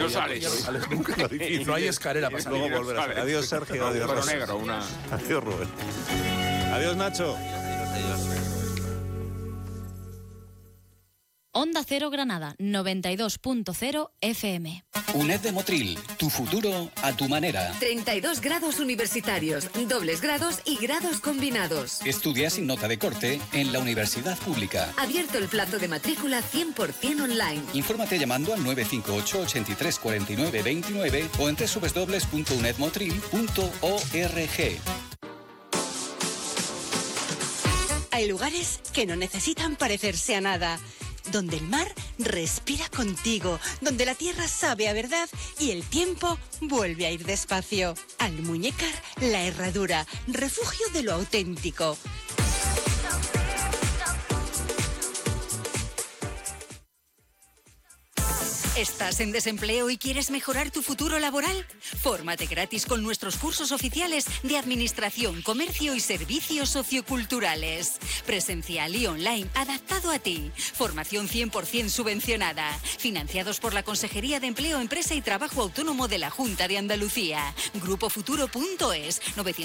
sales. Nunca lo difícil. No hay escalera para salir. Luego volver a salir. Adiós, Sergio. Adiós, Pero Rosa. negro, una... Adiós, Rubén. Adiós, Nacho. Onda Cero Granada, 92.0 FM. UNED de Motril, tu futuro a tu manera. 32 grados universitarios, dobles grados y grados combinados. Estudia sin nota de corte en la universidad pública. Abierto el plazo de matrícula 100% online. Infórmate llamando al 958 83 49 29 o en www.unedmotril.org. Hay lugares que no necesitan parecerse a nada, donde el mar respira contigo, donde la tierra sabe a verdad y el tiempo vuelve a ir despacio. Almuñécar, la herradura, refugio de lo auténtico. ¿Estás en desempleo y quieres mejorar tu futuro laboral? Fórmate gratis con nuestros cursos oficiales de Administración, Comercio y Servicios Socioculturales. Presencial y online, adaptado a ti. Formación 100% subvencionada. Financiados por la Consejería de Empleo, Empresa y Trabajo Autónomo de la Junta de Andalucía. Grupofuturo.es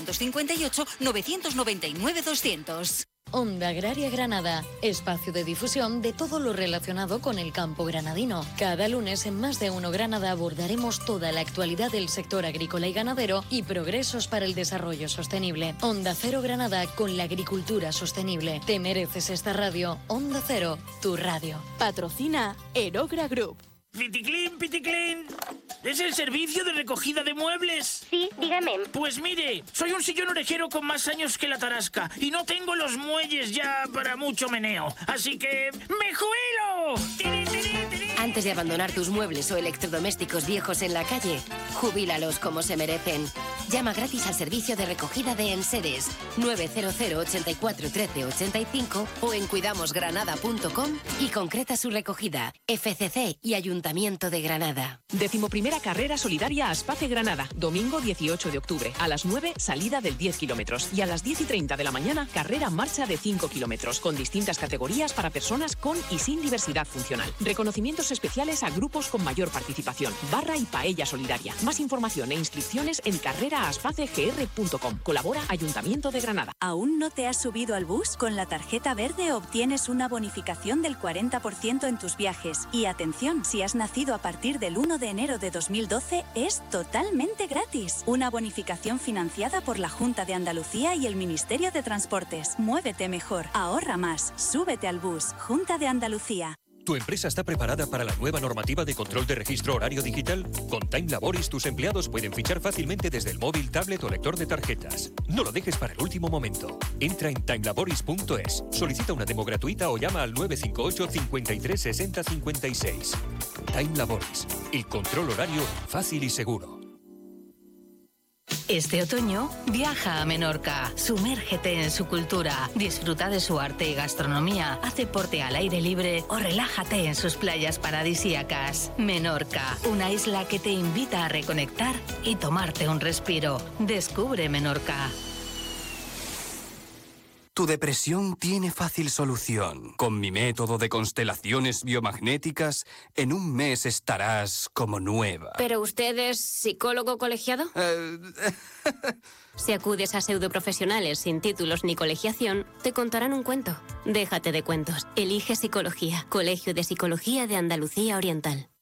958-999-200. Onda Agraria Granada, espacio de difusión de todo lo relacionado con el campo granadino. Cada lunes en Más de Uno Granada abordaremos toda la actualidad del sector agrícola y ganadero y progresos para el desarrollo sostenible. Onda Cero Granada con la agricultura sostenible. Te mereces esta radio. Onda Cero, tu radio. Patrocina Erogra Group. Piticlin, Piticlin. ¿Es el servicio de recogida de muebles? Sí, dígame. Pues mire, soy un sillón orejero con más años que la tarasca y no tengo los muelles ya para mucho meneo. Así que ¡me jubilo! ¡Tiri, tiri, tiri! Antes de abandonar tus muebles o electrodomésticos viejos en la calle, jubílalos como se merecen. Llama gratis al servicio de recogida de enseres 900 84 13 85 o en cuidamosgranada.com y concreta su recogida. FCC y Ayuntamiento de Granada. 11ª Carrera Solidaria Aspace Granada, domingo 18 de octubre. A las 9, salida del 10 kilómetros. Y a las 10:30 de la mañana, carrera marcha de 5 kilómetros, con distintas categorías para personas con y sin diversidad funcional. Reconocimientos especiales a grupos con mayor participación. Barra y paella solidaria. Más información e inscripciones en carreraaspacegr.com. Colabora Ayuntamiento de Granada. ¿Aún no te has subido al bus? Con la tarjeta verde obtienes una bonificación del 40% en tus viajes. Y atención, si has nacido a partir del 1 de enero de 2012, es totalmente gratis. Una bonificación financiada por la Junta de Andalucía y el Ministerio de Transportes. Muévete mejor, ahorra más, súbete al bus. Junta de Andalucía. ¿Tu empresa está preparada para la nueva normativa de control de registro horario digital? Con Time Laboris tus empleados pueden fichar fácilmente desde el móvil, tablet o lector de tarjetas. No lo dejes para el último momento. Entra en timelaboris.es, solicita una demo gratuita o llama al 958 53 60 56. Time Laboris, el control horario fácil y seguro. Este otoño, viaja a Menorca, sumérgete en su cultura, disfruta de su arte y gastronomía, haz deporte al aire libre o relájate en sus playas paradisíacas. Menorca, una isla que te invita a reconectar y tomarte un respiro. Descubre Menorca. Tu depresión tiene fácil solución. Con mi método de constelaciones biomagnéticas, en un mes estarás como nueva. ¿Pero usted es psicólogo colegiado? Si acudes a pseudoprofesionales sin títulos ni colegiación, te contarán un cuento. Déjate de cuentos. Elige Psicología, Colegio de Psicología de Andalucía Oriental.